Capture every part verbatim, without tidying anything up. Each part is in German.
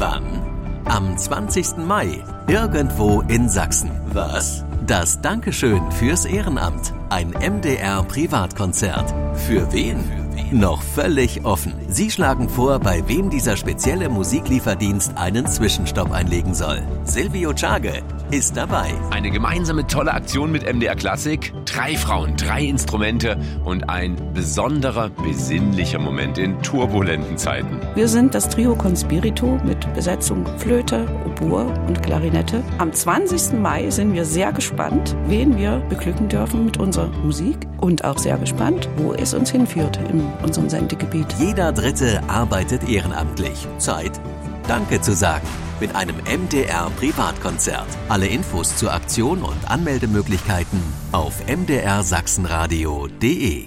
Wann? Am zwanzigsten Mai, irgendwo in Sachsen. Was? Das Dankeschön fürs Ehrenamt. Ein M D R-Privatkonzert. Für wen? Noch völlig offen. Sie schlagen vor, bei wem dieser spezielle Musiklieferdienst einen Zwischenstopp einlegen soll. Silvio Czage ist dabei. Eine gemeinsame tolle Aktion mit M D R Klassik. Drei Frauen, drei Instrumente und ein besonderer, besinnlicher Moment in turbulenten Zeiten. Wir sind das Trio Conspirito mit Besetzung Flöte, Oboe und Klarinette. Am zwanzigsten Mai sind wir sehr gespannt, wen wir beglücken dürfen mit unserer Musik und auch sehr gespannt, wo es uns hinführt in unserem Sendegebiet. Jeder Dritte arbeitet ehrenamtlich. Zeit, Danke zu sagen. Mit einem M D R-Privatkonzert. Alle Infos zur Aktion und Anmeldemöglichkeiten auf m d r sachsenradio punkt d e.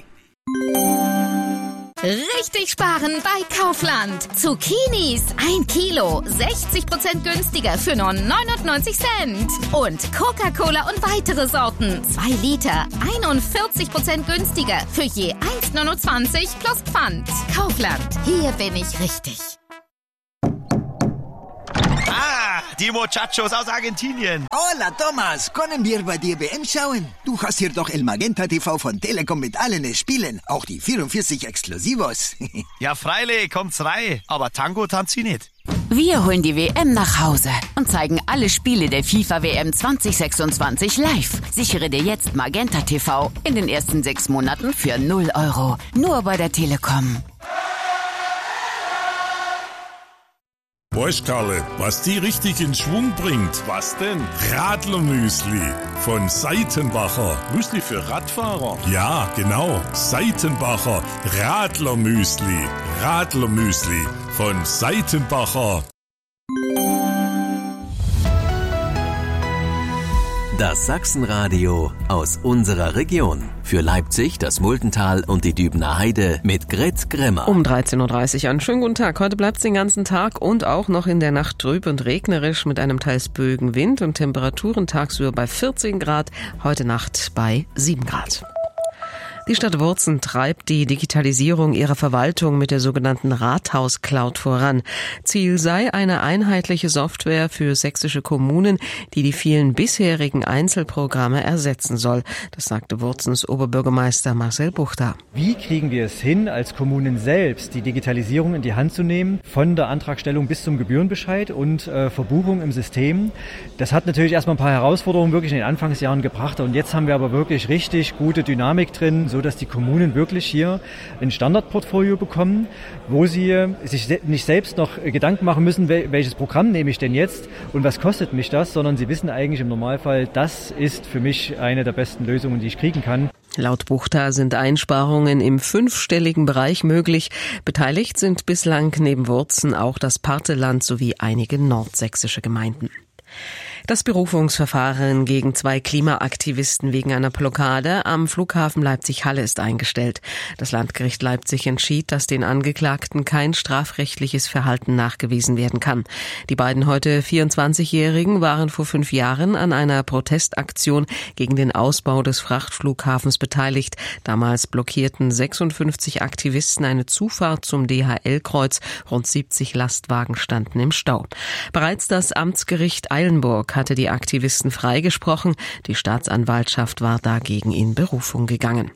Richtig sparen bei Kaufland. Zucchinis ein Kilo, sechzig Prozent günstiger für nur neunundneunzig Cent. Und Coca-Cola und weitere Sorten, zwei Liter, einundvierzig Prozent günstiger für je eins neunundzwanzig plus Pfand. Kaufland, hier bin ich richtig. Ah, die Muchachos aus Argentinien. Hola, Thomas. Können wir bei dir W M schauen? Du hast hier doch El Magenta T V von Telekom mit allen Spielen. Auch die vierundvierzig Exklusivos. Ja, freilich, kommt's rein. Aber Tango tanzt sie nicht. Wir holen die W M nach Hause und zeigen alle Spiele der FIFA W M zwanzig sechsundzwanzig live. Sichere dir jetzt Magenta T V in den ersten sechs Monaten für null Euro. Nur bei der Telekom. Weißt, Karle, was die richtig in Schwung bringt? Was denn? Radlermüsli von Seitenbacher. Müsli für Radfahrer? Ja, genau. Seitenbacher Radlermüsli. Radlermüsli von Seitenbacher. Das Sachsenradio aus unserer Region. Für Leipzig, das Muldental und die Dübener Heide mit Grit Grimmer. Um dreizehn Uhr dreißig an. Schönen guten Tag. Heute bleibt es den ganzen Tag und auch noch in der Nacht trüb und regnerisch mit einem teils böigen Wind und Temperaturen tagsüber bei vierzehn Grad, heute Nacht bei sieben Grad. Die Stadt Wurzen treibt die Digitalisierung ihrer Verwaltung mit der sogenannten Rathaus-Cloud voran. Ziel sei eine einheitliche Software für sächsische Kommunen, die die vielen bisherigen Einzelprogramme ersetzen soll. Das sagte Wurzens Oberbürgermeister Marcel Buchter. Wie kriegen wir es hin, als Kommunen selbst die Digitalisierung in die Hand zu nehmen, von der Antragstellung bis zum Gebührenbescheid und äh, Verbuchung im System? Das hat natürlich erstmal ein paar Herausforderungen wirklich in den Anfangsjahren gebracht und jetzt haben wir aber wirklich richtig gute Dynamik drin, so dass die Kommunen wirklich hier ein Standardportfolio bekommen, wo sie sich nicht selbst noch Gedanken machen müssen, welches Programm nehme ich denn jetzt und was kostet mich das, sondern sie wissen eigentlich im Normalfall, das ist für mich eine der besten Lösungen, die ich kriegen kann. Laut Buchter sind Einsparungen im fünfstelligen Bereich möglich. Beteiligt sind bislang neben Wurzen auch das Parteland sowie einige nordsächsische Gemeinden. Das Berufungsverfahren gegen zwei Klimaaktivisten wegen einer Blockade am Flughafen Leipzig-Halle ist eingestellt. Das Landgericht Leipzig entschied, dass den Angeklagten kein strafrechtliches Verhalten nachgewiesen werden kann. Die beiden heute vierundzwanzigjährigen waren vor fünf Jahren an einer Protestaktion gegen den Ausbau des Frachtflughafens beteiligt. Damals blockierten sechsundfünfzig Aktivisten eine Zufahrt zum D H L-Kreuz. Rund siebzig Lastwagen standen im Stau. Bereits das Amtsgericht Eilenburg hatte die Aktivisten freigesprochen. Die Staatsanwaltschaft war dagegen in Berufung gegangen.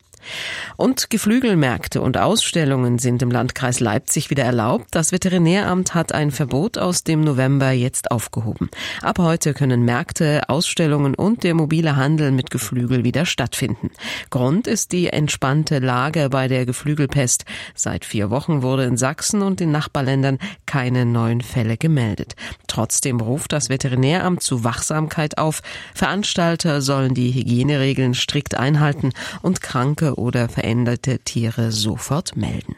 Und Geflügelmärkte und Ausstellungen sind im Landkreis Leipzig wieder erlaubt. Das Veterinäramt hat ein Verbot aus dem November jetzt aufgehoben. Ab heute können Märkte, Ausstellungen und der mobile Handel mit Geflügel wieder stattfinden. Grund ist die entspannte Lage bei der Geflügelpest. Seit vier Wochen wurde in Sachsen und den Nachbarländern keine neuen Fälle gemeldet. Trotzdem ruft das Veterinäramt zu Wachsamkeit auf. Veranstalter sollen die Hygieneregeln strikt einhalten und kranke oder veränderte Tiere sofort melden.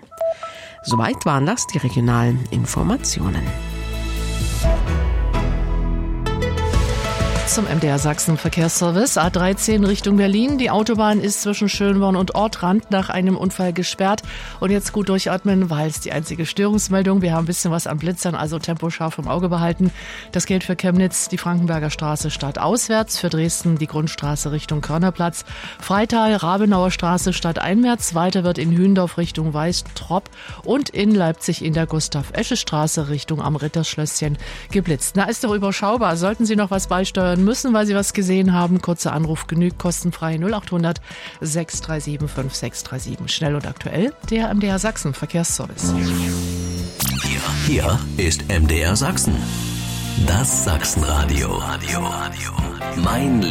Soweit waren das die regionalen Informationen. Zum M D R Sachsen Verkehrsservice. A dreizehn Richtung Berlin. Die Autobahn ist zwischen Schönborn und Ortrand nach einem Unfall gesperrt. Und jetzt gut durchatmen, weil es die einzige Störungsmeldung. Wir haben ein bisschen was an Blitzern, also Tempo scharf im Auge behalten. Das gilt für Chemnitz, die Frankenberger Straße stadtauswärts, für Dresden die Grundstraße Richtung Körnerplatz, Freital, Rabenauer Straße stadteinwärts. Weiter wird in Hündorf Richtung Weißtrop und in Leipzig in der Gustav-Esche-Straße Richtung am Ritterschlösschen geblitzt. Na, ist doch überschaubar. Sollten Sie noch was beisteuern müssen, weil Sie was gesehen haben, kurzer Anruf genügt, kostenfrei null acht hundert sechs drei sieben fünf sechs drei sieben. Schnell und aktuell, der M D R Sachsen Verkehrsservice. Hier, hier ist M D R Sachsen. Das Sachsenradio. Mein